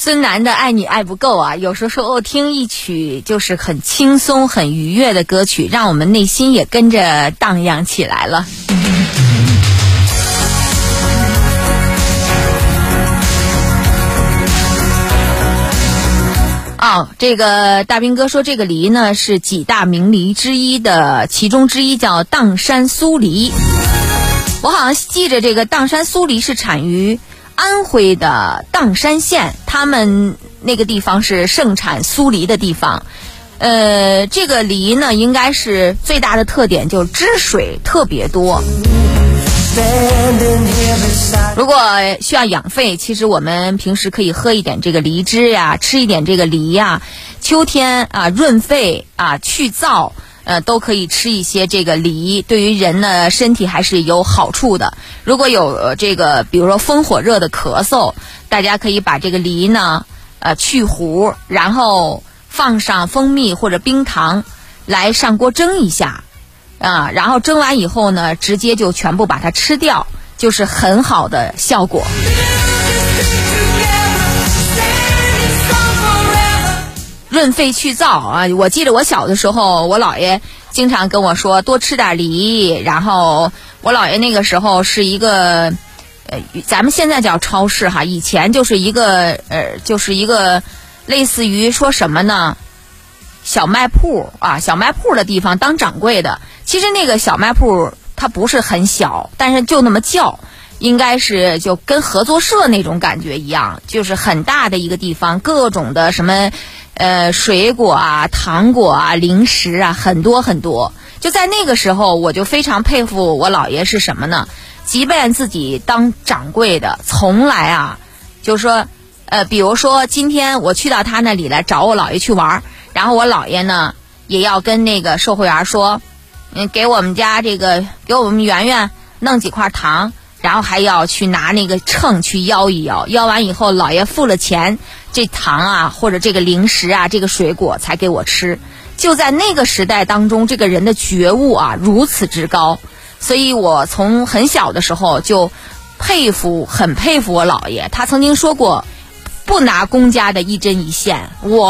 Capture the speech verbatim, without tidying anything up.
孙楠的爱你爱不够啊，有时候听一曲就是很轻松很愉悦的歌曲，让我们内心也跟着荡漾起来了。哦，这个大兵哥说这个梨呢是几大名梨之一的其中之一，叫砀山酥梨。我好像记着这个砀山酥梨是产于安徽的砀山县，他们那个地方是盛产酥梨的地方。呃，这个梨呢应该是最大的特点就是汁水特别多。如果需要养肺，其实我们平时可以喝一点这个梨汁呀，吃一点这个梨呀，秋天啊润肺啊去燥，呃都可以吃一些这个梨，对于人呢身体还是有好处的。如果有、呃、这个比如说风火热的咳嗽，大家可以把这个梨呢呃去核，然后放上蜂蜜或者冰糖来上锅蒸一下啊，然后蒸完以后呢直接就全部把它吃掉，就是很好的效果。润肺去燥啊！我记得我小的时候，我姥爷经常跟我说多吃点梨，然后我姥爷那个时候是一个呃咱们现在叫超市哈，以前就是一个呃就是一个类似于说什么呢小卖铺啊，小卖铺的地方当掌柜的。其实那个小卖铺它不是很小，但是就那么叫，应该是就跟合作社那种感觉一样，就是很大的一个地方，各种的什么呃水果啊、糖果啊、零食啊，很多很多。就在那个时候，我就非常佩服我姥爷是什么呢？即便自己当掌柜的，从来啊，就是说呃，比如说今天我去到他那里来找我姥爷去玩，然后我姥爷呢也要跟那个售货员说，嗯，给我们家这个给我们圆圆弄几块糖，然后还要去拿那个秤去摇一摇，摇完以后姥爷付了钱，这糖啊或者这个零食啊这个水果才给我吃。就在那个时代当中，这个人的觉悟啊如此之高，所以我从很小的时候就佩服很佩服我姥爷。他曾经说过，不拿公家的一针一线，我